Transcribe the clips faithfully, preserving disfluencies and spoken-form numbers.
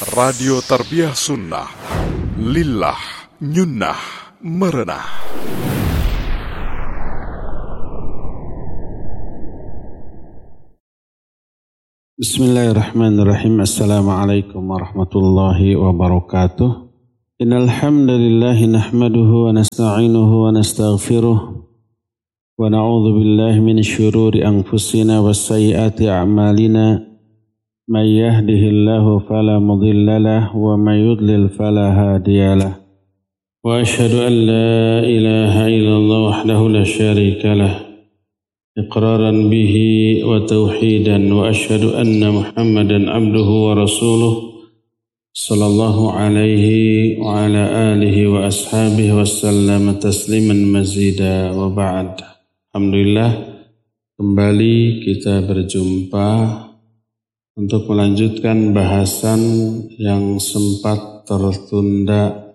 Radio Tarbiyah Sunnah, Lillah, Nyunnah, Merenah. Bismillahirrahmanirrahim. Assalamualaikum warahmatullahi wabarakatuh. Innal hamdalillah nahmaduhu wa nasta'inuhu wa nastaghfiruh wa na'udzu billahi min syururi anfusina was sayyiati a'malina. May yahdihillahu fala mudilla lahu wa may yudlil fala hadiya lahu. Wa asyhadu an la ilaha illallah wahdahu la syarika lahu. Iqraran bihi wa tauhidan wa asyhadu anna Muhammadan abduhu wa rasuluh sallallahu alaihi wa ala alihi wa ashabihi wa sallam tasliman mazida wa ba'd. Alhamdulillah, kembali kita berjumpa untuk melanjutkan bahasan yang sempat tertunda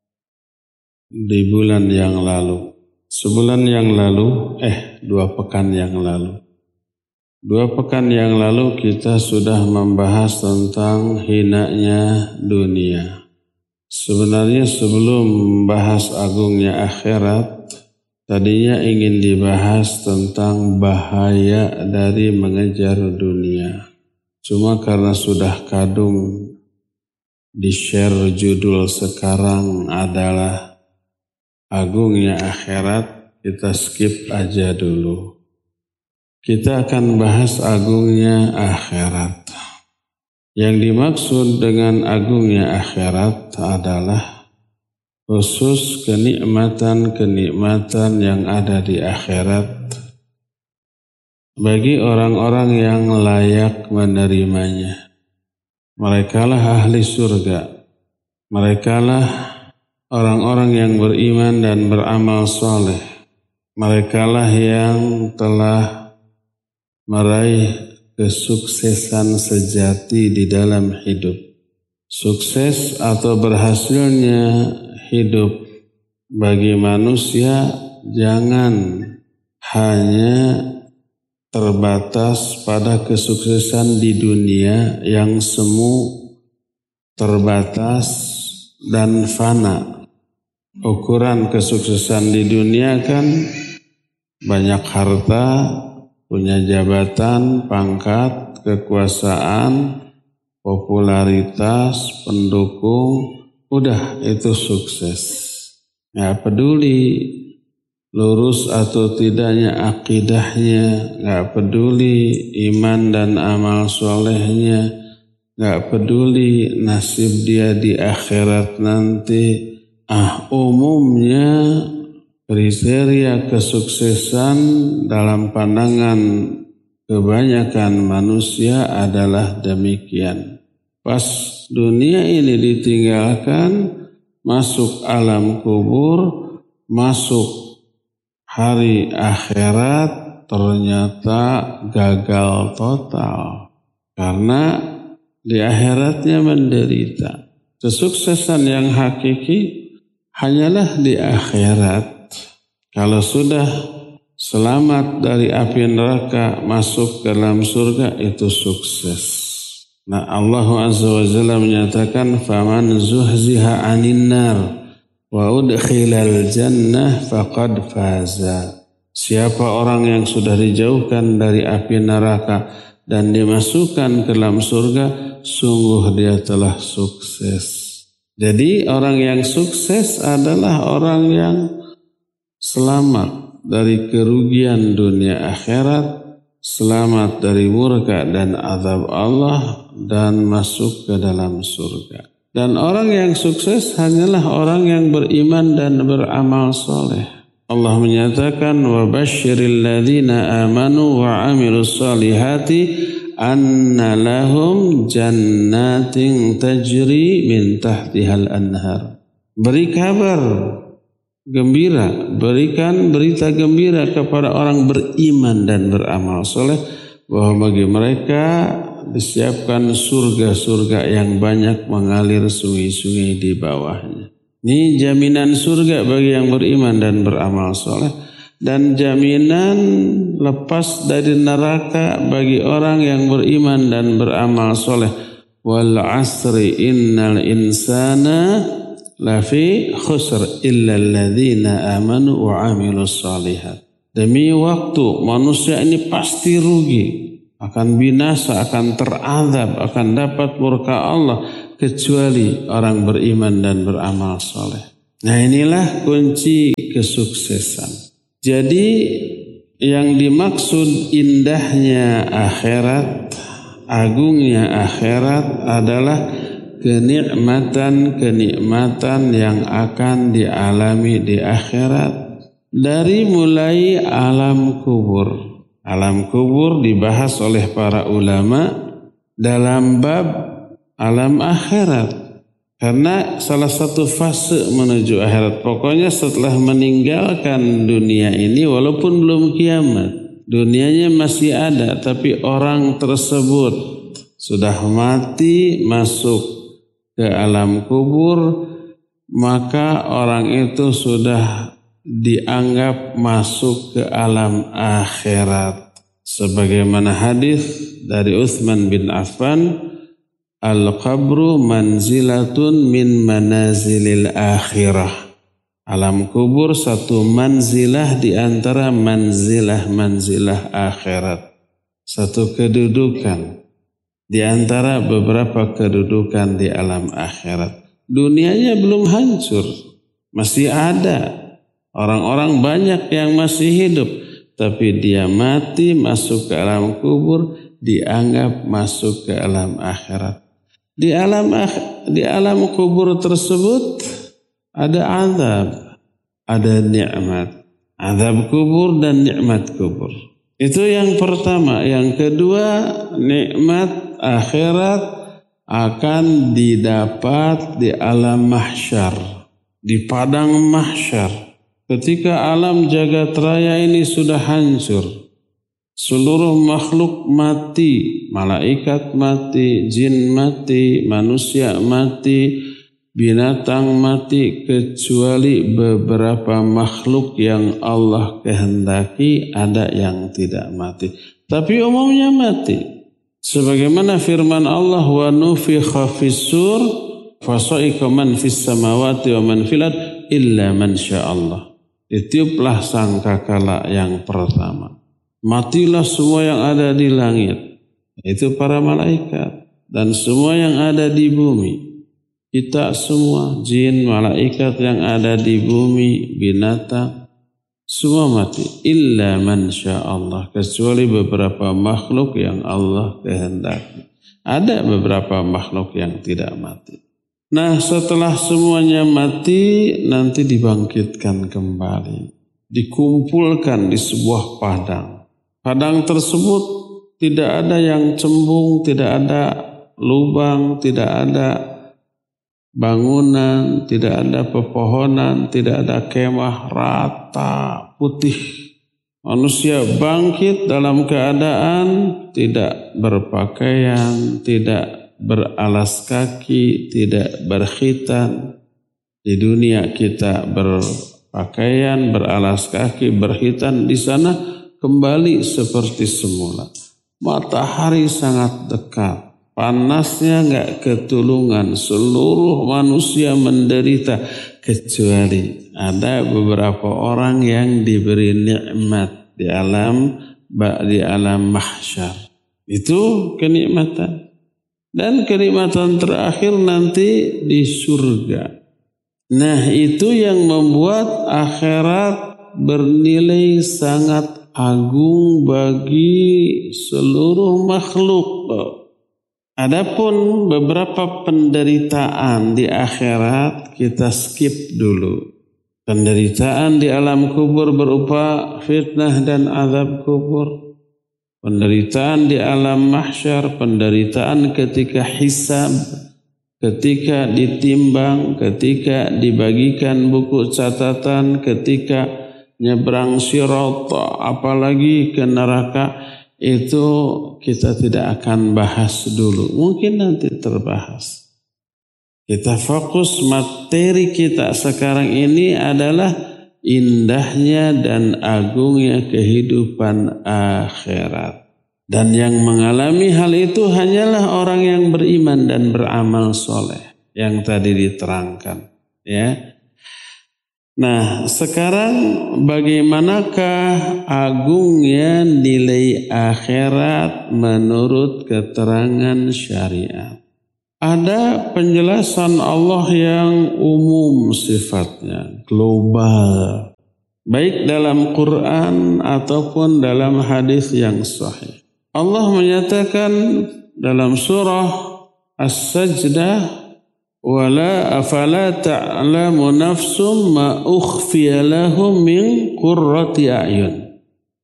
di bulan yang lalu. Sebulan yang lalu, eh dua pekan yang lalu. Dua pekan yang lalu kita sudah membahas tentang hinanya dunia. Sebenarnya sebelum membahas agungnya akhirat, tadinya ingin dibahas tentang bahaya dari mengejar dunia. Cuma karena sudah kadung di-share judul sekarang adalah agungnya akhirat, kita skip aja dulu. Kita akan bahas agungnya akhirat. Yang dimaksud dengan agungnya akhirat adalah khusus kenikmatan-kenikmatan yang ada di akhirat bagi orang-orang yang layak menerimanya. Merekalah ahli surga. Merekalah orang-orang yang beriman dan beramal soleh. Merekalah yang telah meraih kesuksesan sejati di dalam hidup. Sukses atau berhasilnya hidup bagi manusia jangan hanya terbatas pada kesuksesan di dunia yang semu, terbatas dan fana. Ukuran kesuksesan di dunia kan banyak harta, punya jabatan, pangkat, kekuasaan, popularitas, pendukung, udah itu sukses. Nggak peduli lurus atau tidaknya akidahnya, nggak peduli iman dan amal solehnya, nggak peduli nasib dia di akhirat nanti. Ah, umumnya kriteria kesuksesan dalam pandangan kebanyakan manusia adalah demikian. Pas dunia ini ditinggalkan, masuk alam kubur, masuk hari akhirat, ternyata gagal total. Karena di akhiratnya menderita. Kesuksesan yang hakiki hanyalah di akhirat. Kalau sudah selamat dari api neraka, masuk ke dalam surga, itu sukses. Nah, Allah Azza wa Jalla menyatakan, "Faman zuhziha 'anil nar wa udkhilal jannah faqad faza." Siapa orang yang sudah dijauhkan dari api neraka dan dimasukkan ke dalam surga, sungguh dia telah sukses. Jadi orang yang sukses adalah orang yang selamat dari kerugian dunia akhirat, selamat dari murka dan azab Allah, dan masuk ke dalam surga. Dan orang yang sukses hanyalah orang yang beriman dan beramal soleh. Allah menyatakan, wa basyiril ladzina amanu wa amilus solihati anna lahum jannatin tajri min tahtihal anhar. Beri kabar gembira, berikan berita gembira kepada orang beriman dan beramal soleh bahwa bagi mereka disiapkan surga-surga yang banyak mengalir sungai-sungai di bawahnya. Ini jaminan surga bagi yang beriman dan beramal soleh, dan jaminan lepas dari neraka bagi orang yang beriman dan beramal soleh. wal 'asri innal insana lafi khusr illa alladzina amanu wa 'amilus shalihat. Demi waktu manusia ini pasti rugi, akan binasa, akan terazab, akan dapat murka Allah kecuali orang beriman dan beramal soleh. Nah, inilah kunci kesuksesan. Jadi yang dimaksud indahnya akhirat, agungnya akhirat adalah kenikmatan-kenikmatan yang akan dialami di akhirat. Dari mulai alam kubur. Alam kubur dibahas oleh para ulama dalam bab alam akhirat. Karena salah satu fase menuju akhirat. Pokoknya setelah meninggalkan dunia ini walaupun belum kiamat. Dunianya masih ada tapi orang tersebut sudah mati masuk ke alam kubur. Maka orang itu sudah dianggap masuk ke alam akhirat. Sebagaimana hadis dari Utsman bin Affan, al-qabru manzilatun min manazilil akhirah. Alam kubur satu manzilah di antara manzilah-manzilah akhirat. Satu kedudukan di antara beberapa kedudukan di alam akhirat. Dunianya belum hancur, masih ada. Orang-orang banyak yang masih hidup, tapi dia mati masuk ke alam kubur, dianggap masuk ke alam akhirat. Di alam di alam kubur tersebut ada azab, ada nikmat. Azab kubur dan nikmat kubur. Itu yang pertama. Yang kedua, nikmat akhirat akan didapat di alam mahsyar, di padang mahsyar. Ketika alam jagat raya ini sudah hancur, seluruh makhluk mati, malaikat mati, jin mati, manusia mati, binatang mati, kecuali beberapa makhluk yang Allah kehendaki ada yang tidak mati. Tapi umumnya mati. Sebagaimana firman Allah, wa nufikha fis-sur fasa'iqa man fis samawati wa man fil ard illa man sya'allah. Ditiuplah sangkakala yang pertama. Matilah semua yang ada di langit. Itu para malaikat. Dan semua yang ada di bumi. Kita semua, jin, malaikat yang ada di bumi, binatang. Semua mati. Illa man sya'allah. Kecuali beberapa makhluk yang Allah kehendaki. Ada beberapa makhluk yang tidak mati. Nah, setelah semuanya mati, nanti dibangkitkan kembali. Dikumpulkan di sebuah padang. Padang tersebut tidak ada yang cembung, tidak ada lubang, tidak ada bangunan, tidak ada pepohonan, tidak ada kemah, rata, putih. Manusia bangkit dalam keadaan tidak berpakaian, tidak beralas kaki, tidak berkhitan. Di dunia kita berpakaian, beralas kaki, berkhitan. Di sana kembali seperti semula. Matahari sangat dekat. Panasnya enggak ketulungan. Seluruh manusia menderita. Kecuali ada beberapa orang yang diberi nikmat di alam, di alam mahsyar. Itu kenikmatan. Dan kenikmatan terakhir nanti di surga. Nah, itu yang membuat akhirat bernilai sangat agung bagi seluruh makhluk. Adapun beberapa penderitaan di akhirat kita skip dulu. Penderitaan di alam kubur berupa fitnah dan azab kubur. Penderitaan di alam mahsyar, penderitaan ketika hisab, ketika ditimbang, ketika dibagikan buku catatan, ketika nyebrang sirat, apalagi ke neraka, itu kita tidak akan bahas dulu. Mungkin nanti terbahas. Kita fokus materi kita sekarang ini adalah indahnya dan agungnya kehidupan akhirat. Dan yang mengalami hal itu hanyalah orang yang beriman dan beramal soleh yang tadi diterangkan. Ya. Nah, sekarang bagaimanakah agungnya nilai akhirat menurut keterangan syariat? Ada penjelasan Allah yang umum sifatnya, global, baik dalam Quran ataupun dalam hadis yang sahih. Allah menyatakan dalam surah As-Sajdah, wala afala ta'lamu nafsum ma ukhfiya lahum min qurrati a'yun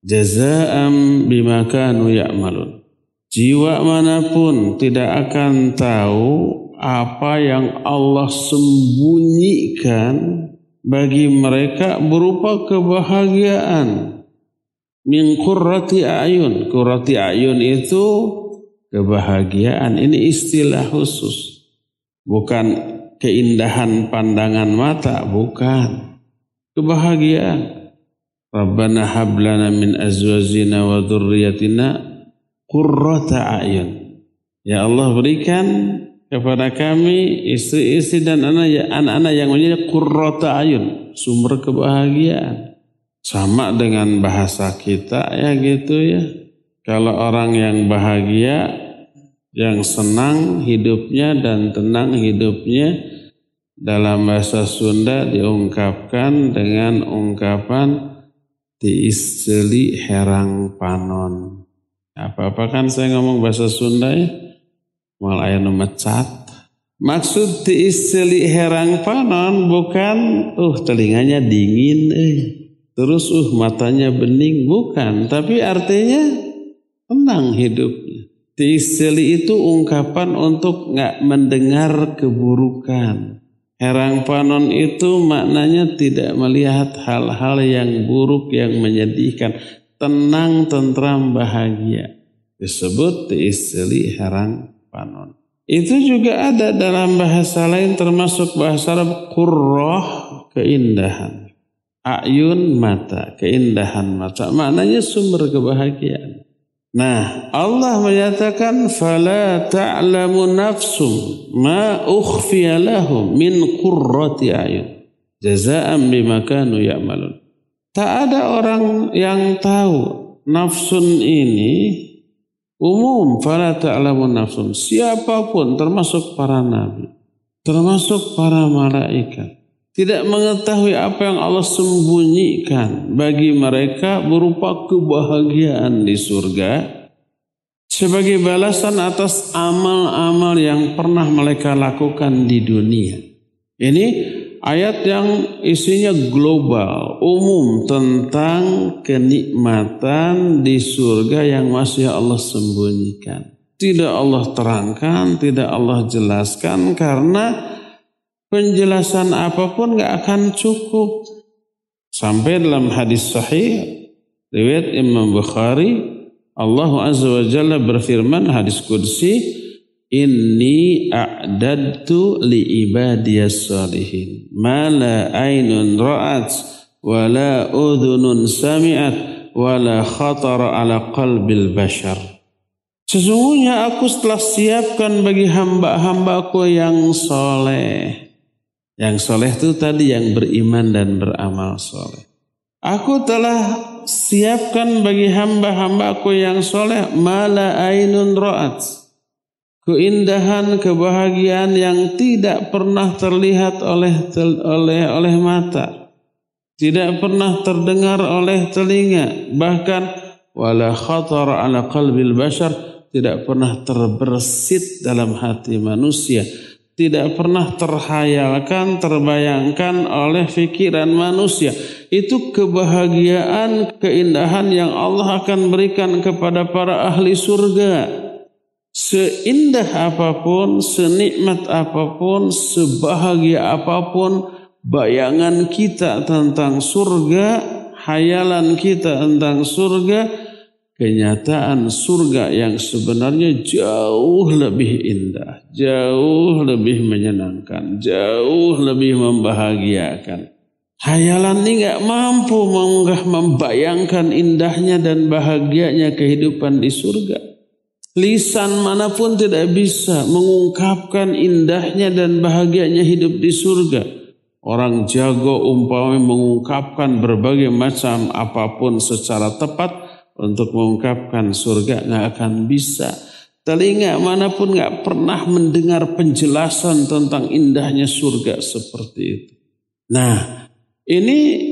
jazaa'an bima kanu ya'malun. Jiwa manapun tidak akan tahu apa yang Allah sembunyikan bagi mereka berupa kebahagiaan. Min qurrati a'yun. Qurrati a'yun itu kebahagiaan. Ini istilah khusus. Bukan keindahan pandangan mata, bukan. Kebahagiaan. Rabbana hablana min azwajina wa dhurriyyatina qurrata a'yun. Ya Allah, berikan kepada kami istri-istri dan anak-anak yang menjadi qurrata a'yun, sumber kebahagiaan. Sama dengan bahasa kita ya gitu ya. Kalau orang yang bahagia, yang senang hidupnya dan tenang hidupnya, dalam bahasa Sunda diungkapkan dengan ungkapan tiisteli herang panon. Apa-apa kan saya ngomong bahasa Sunda ya, malah aya nu mecat. Maksud tiisteli herang panon bukan uh telinganya dingin eh. Terus uh matanya bening, bukan, tapi artinya tenang hidupnya. Tiisteli itu ungkapan untuk nggak mendengar keburukan. Herang panon itu maknanya tidak melihat hal-hal yang buruk yang menyedihkan. Tenang, tentram, bahagia. Disebut tiisteli herang panon. Itu juga ada dalam bahasa lain termasuk bahasa Arab, qurrah, keindahan. A'yun, mata, keindahan mata. Maknanya sumber kebahagiaan. Nah, Allah menyatakan fala ta'lamu nafsum ma ukhfiya lahum min qurrati a'yun jazaa'an bima kanu ya'malun. Tak ada orang yang tahu. Nafsun ini umum, fala ta'lamu nafsum, siapapun termasuk para nabi, termasuk para malaikat, tidak mengetahui apa yang Allah sembunyikan bagi mereka berupa kebahagiaan di surga sebagai balasan atas amal-amal yang pernah mereka lakukan di dunia. Ini ayat yang isinya global, umum tentang kenikmatan di surga yang masih Allah sembunyikan. Tidak Allah terangkan, tidak Allah jelaskan karena penjelasan apapun gak akan cukup. Sampai dalam hadis sahih riwayat Imam Bukhari, Allah Azza wa Jalla berfirman, hadis qudsi, inni a'dadtu li ibadiyas salihin ma la aynun ra'at wa la udhunun sami'at wa la khatara ala qalbil bashar. Sesungguhnya aku telah siapkan bagi hamba-hambaku yang soleh. Yang soleh itu tadi yang beriman dan beramal soleh. Aku telah siapkan bagi hamba-hambaku yang soleh mala ainun ra'at, keindahan, kebahagiaan yang tidak pernah terlihat oleh oleh oleh mata, tidak pernah terdengar oleh telinga, bahkan wala khatar ala qalbil bashar, tidak pernah terbersit dalam hati manusia, tidak pernah terhayalkan, terbayangkan oleh pikiran manusia. Itu kebahagiaan, keindahan yang Allah akan berikan kepada para ahli surga. Seindah apapun, senikmat apapun, sebahagia apapun bayangan kita tentang surga, hayalan kita tentang surga, kenyataan surga yang sebenarnya jauh lebih indah, jauh lebih menyenangkan, jauh lebih membahagiakan. Hayalan ini nggak mampu mengunggah membayangkan indahnya dan bahagianya kehidupan di surga. Lisan manapun tidak bisa mengungkapkan indahnya dan bahagianya hidup di surga. Orang jago umpamanya mengungkapkan berbagai macam apapun secara tepat untuk mengungkapkan surga nggak akan bisa. Telinga manapun nggak pernah mendengar penjelasan tentang indahnya surga seperti itu. Nah, ini